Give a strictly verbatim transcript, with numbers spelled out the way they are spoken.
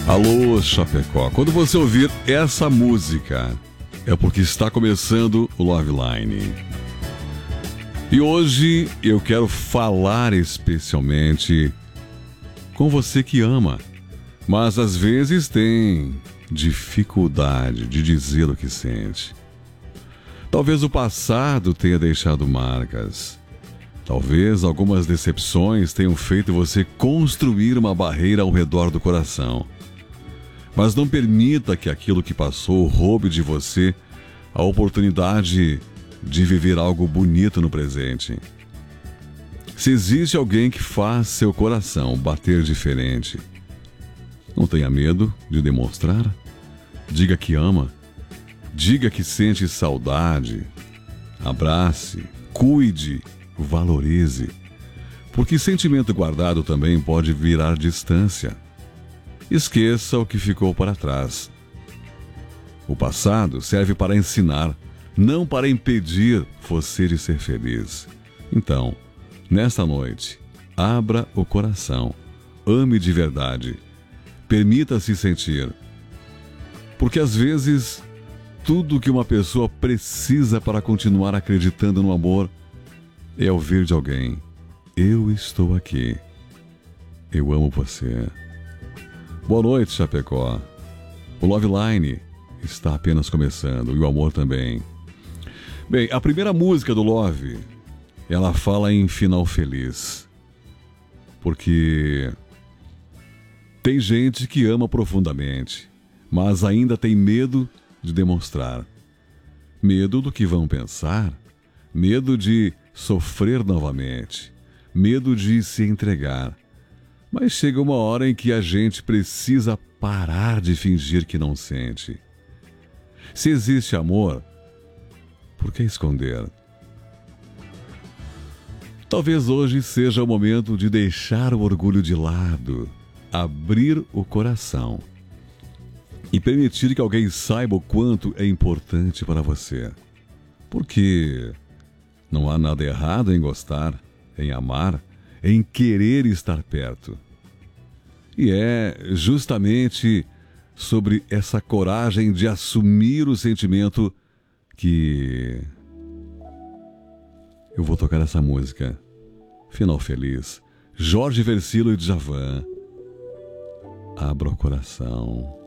Alô, Chapecó. Quando você ouvir essa música, é porque está começando o Love Line. E hoje eu quero falar especialmente com você que ama, mas às vezes tem dificuldade de dizer o que sente. Talvez o passado tenha deixado marcas. Talvez algumas decepções tenham feito você construir uma barreira ao redor do coração. Mas não permita que aquilo que passou roube de você a oportunidade de viver algo bonito no presente. Se existe alguém que faz seu coração bater diferente, não tenha medo de demonstrar. Diga que ama. Diga que sente saudade. Abrace, cuide, valorize. Porque sentimento guardado também pode virar distância. Esqueça o que ficou para trás. O passado serve para ensinar, não para impedir você de ser feliz. Então, nesta noite, abra o coração, ame de verdade, permita-se sentir. Porque às vezes, tudo que uma pessoa precisa para continuar acreditando no amor é ouvir de alguém: eu estou aqui, eu amo você. Boa noite, Chapecó. O Love Line está apenas começando e o amor também. Bem, a primeira música do Love, ela fala em final feliz. Porque tem gente que ama profundamente, mas ainda tem medo de demonstrar. Medo do que vão pensar, medo de sofrer novamente, medo de se entregar. Mas chega uma hora em que a gente precisa parar de fingir que não sente. Se existe amor, por que esconder? Talvez hoje seja o momento de deixar o orgulho de lado, abrir o coração e permitir que alguém saiba o quanto é importante para você. Porque não há nada errado em gostar, em amar, em querer estar perto. E é justamente sobre essa coragem de assumir o sentimento que eu vou tocar essa música. Final feliz. Jorge Versilo e Djavan. Abra o coração.